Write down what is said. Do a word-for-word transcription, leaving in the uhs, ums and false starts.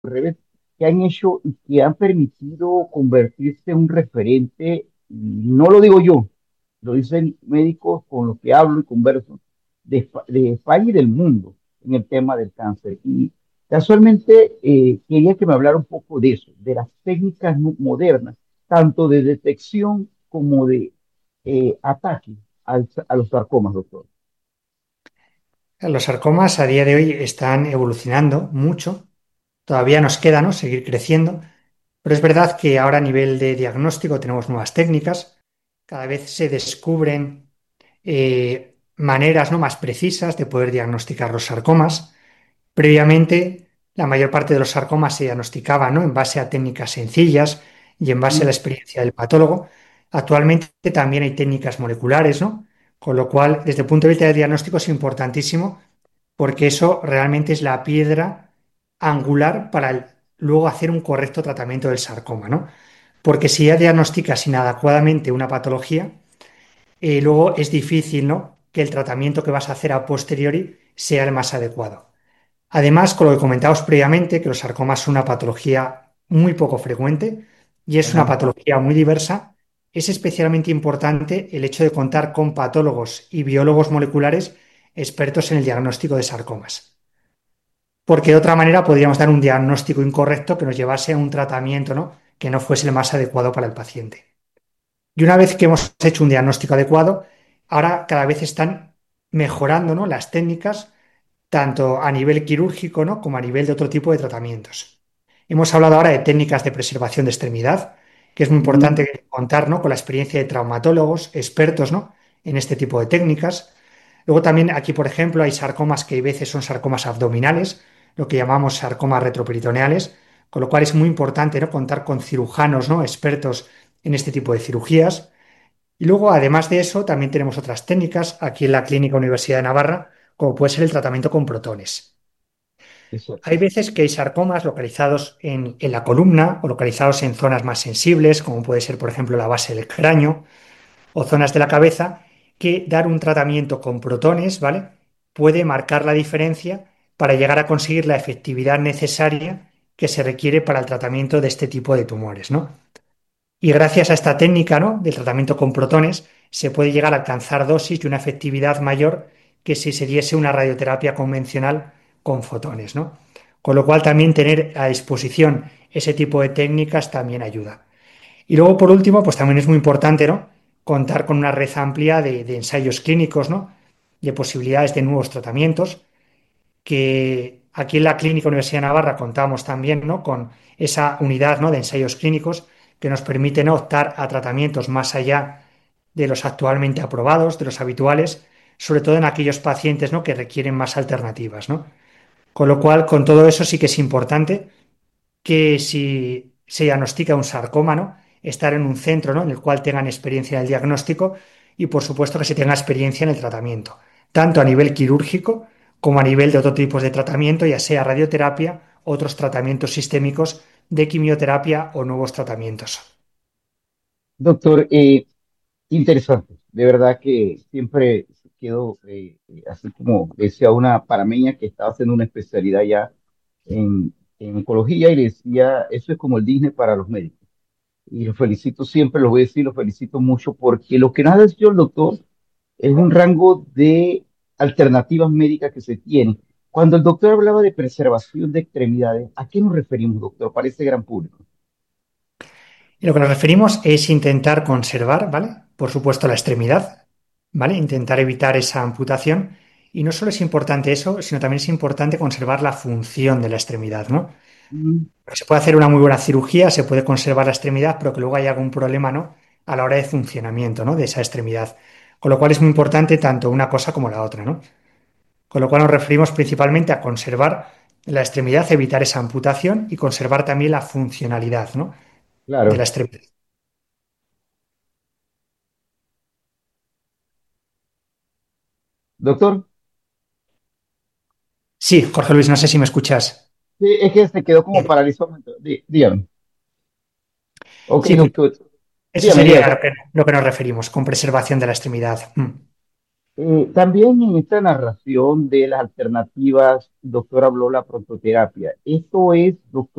revés, que han hecho y que han permitido convertirse en un referente, y no lo digo yo, lo dicen médicos con los que hablo y converso, de, Espa- de España y del mundo en el tema del cáncer. Y casualmente eh, quería que me hablara un poco de eso, de las técnicas mo- modernas, tanto de detección como de eh, ataque al- a los sarcomas, doctor. Los sarcomas a día de hoy están evolucionando mucho. Todavía nos queda, ¿no?, seguir creciendo, pero es verdad que ahora a nivel de diagnóstico tenemos nuevas técnicas. Cada vez se descubren eh, maneras, ¿no?, más precisas de poder diagnosticar los sarcomas. Previamente, la mayor parte de los sarcomas se diagnosticaban, ¿no?, en base a técnicas sencillas y en base a la Mm, experiencia del patólogo. Actualmente también hay técnicas moleculares, ¿no? Con lo cual, desde el punto de vista del diagnóstico es importantísimo porque eso realmente es la piedra angular para el- luego hacer un correcto tratamiento del sarcoma, ¿no? Porque si ya diagnosticas inadecuadamente una patología, eh, luego es difícil, ¿no?, que el tratamiento que vas a hacer a posteriori sea el más adecuado. Además, con lo que comentábamos previamente, que los sarcomas son una patología muy poco frecuente y es una ajá. patología muy diversa, es especialmente importante el hecho de contar con patólogos y biólogos moleculares expertos en el diagnóstico de sarcomas. Porque de otra manera podríamos dar un diagnóstico incorrecto que nos llevase a un tratamiento, ¿no?, que no fuese el más adecuado para el paciente. Y una vez que hemos hecho un diagnóstico adecuado, ahora cada vez están mejorando, ¿no?, las técnicas tanto a nivel quirúrgico, ¿no?, como a nivel de otro tipo de tratamientos. Hemos hablado ahora de técnicas de preservación de extremidad, que es muy Mm, importante contar, ¿no?, con la experiencia de traumatólogos, expertos, ¿no?, en este tipo de técnicas. Luego también aquí, por ejemplo, hay sarcomas que a veces son sarcomas abdominales, lo que llamamos sarcomas retroperitoneales, con lo cual es muy importante, ¿no?, contar con cirujanos, ¿no?, expertos en este tipo de cirugías. Y luego, además de eso, también tenemos otras técnicas aquí en la Clínica Universidad de Navarra, como puede ser el tratamiento con protones. exacto. Hay veces que hay sarcomas localizados en, en la columna o localizados en zonas más sensibles, como puede ser, por ejemplo, la base del cráneo o zonas de la cabeza, que dar un tratamiento con protones, ¿vale?, puede marcar la diferencia para llegar a conseguir la efectividad necesaria que se requiere para el tratamiento de este tipo de tumores, ¿no? Y gracias a esta técnica, ¿no?, del tratamiento con protones, se puede llegar a alcanzar dosis de una efectividad mayor que si se diese una radioterapia convencional con fotones, ¿no? Con lo cual también tener a disposición ese tipo de técnicas también ayuda. Y luego, por último, pues también es muy importante, ¿no?, contar con una red amplia de, de ensayos clínicos, ¿no?, de posibilidades de nuevos tratamientos que aquí en la Clínica Universidad de Navarra contamos también, ¿no?, con esa unidad, ¿no?, de ensayos clínicos que nos permiten optar a tratamientos más allá de los actualmente aprobados, de los habituales, sobre todo en aquellos pacientes, ¿no?, que requieren más alternativas, ¿no? Con lo cual, con todo eso sí que es importante que si se diagnostica un sarcoma, ¿no?, estar en un centro, ¿no?, en el cual tengan experiencia en el diagnóstico y, por supuesto, que se tenga experiencia en el tratamiento, tanto a nivel quirúrgico como a nivel de otros tipos de tratamiento, ya sea radioterapia, otros tratamientos sistémicos de quimioterapia o nuevos tratamientos. Doctor, eh, interesante. De verdad que siempre quedo eh, eh, así como decía una parameña que estaba haciendo una especialidad ya en, en oncología y decía, eso es como el Disney para los médicos. Y lo felicito siempre, lo voy a decir, lo felicito mucho porque lo que nos ha dicho el doctor es un rango de alternativas médicas que se tienen. Cuando el doctor hablaba de preservación de extremidades, ¿a qué nos referimos, doctor, para ese gran público? Y lo que nos referimos es intentar conservar, ¿vale?, por supuesto, la extremidad, ¿vale?, intentar evitar esa amputación. Y no solo es importante eso, sino también es importante conservar la función de la extremidad, ¿no? Mm, Se puede hacer una muy buena cirugía, se puede conservar la extremidad, pero que luego haya algún problema, ¿no?, a la hora de funcionamiento, ¿no?, de esa extremidad. Con lo cual es muy importante tanto una cosa como la otra, ¿no? Con lo cual nos referimos principalmente a conservar la extremidad, evitar esa amputación y conservar también la funcionalidad, ¿no?, de la claro. extremidad. Doctor, Sí, Jorge Luis, no sé si me escuchas. sí, es que se quedó como Bien. paralizado. Dí- Dígame. Ok, Sí, que doctor. eso Dígame, sería dígame. lo que, lo que nos referimos, con preservación de la extremidad. Mm. Eh, también en esta narración de las alternativas, doctor habló la prototerapia. Esto es, doctor.